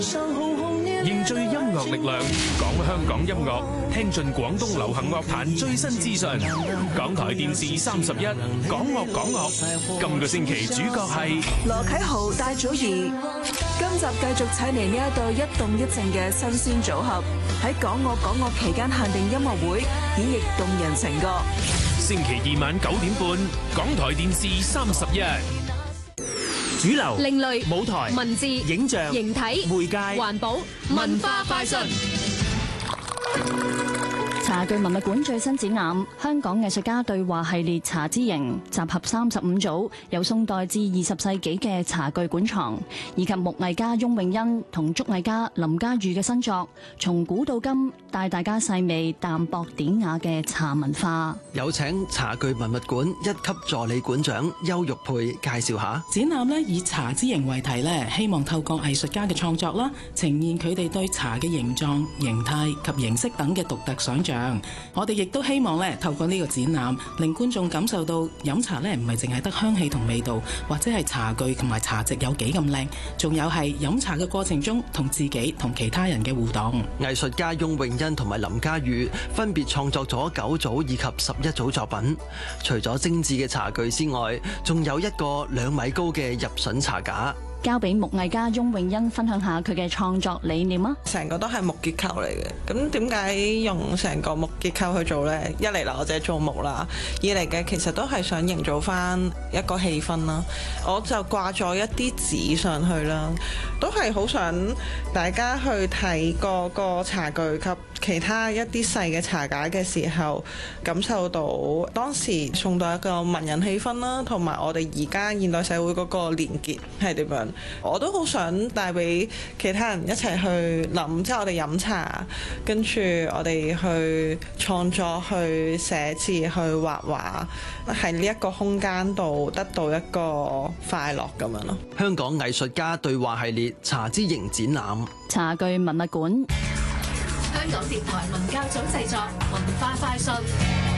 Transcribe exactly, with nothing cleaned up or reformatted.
凝聚音樂力量，講香港音樂，聽盡廣東流行樂壇最新資訊。港台電視三十一，講樂講樂。今個星期主角係羅啟豪、戴祖儀。今集繼續請嚟呢一對一動一靜嘅新鮮組合，喺講樂講樂期間限定音樂會演繹動人情歌。 星期二晚九點半，港台電視三十一。主流、 另類、 舞台、 文字、 影像、 形體、 媒介、 環保、文化快訊。 茶具文物館最新展覽《香港藝術家對話系列茶之形》，集合三十五組由宋代至二十世紀嘅茶具館藏，以及木藝家翁永欣同竹藝家林家裕嘅新作，從古到今帶大家細味淡薄典雅嘅茶文化。 有請茶具文物館一級助理館長邱玉佩介紹下展覽咧，以茶之形為題咧，希望透過藝術家嘅創作啦，呈現佢哋對茶嘅形狀、形態及形式等嘅獨特想像。我哋亦都希望咧，透過呢個展覽，令觀眾感受到飲茶咧唔係淨係得香氣同味道，或者係茶具同埋茶席有幾咁靚，仲有係飲茶嘅過程中同自己同其他人嘅互動。 藝術家翁永欣同埋林家裕分別創作咗九組以及十一組作品，除咗精緻嘅茶具之外，仲有一個兩米高嘅入榫茶架。 交俾木藝家翁永欣分享下佢嘅創作理念啊！ 成個都係木結構嚟嘅，咁點解用成個木結構去做呢？一嚟啦，我自己做木啦；二嚟嘅其實都係想營造翻一個氣氛啦。我就掛咗一啲紙上去啦，都係好想大家去睇個個茶具及其他一啲細嘅茶架嘅時候，感受到當時送到一個文人氣氛啦，同埋我哋而家現代社會嗰個連結係點樣。我都好想帶俾其他人一齊去諗，即係我哋飲茶，跟住我哋去創作、去寫字、去畫畫，喺呢一個空間度得到一個快樂咁樣咯。 香港藝術家對話系列茶之形展覽， 茶具文物館。 香港電台文教組製作，文化快訊。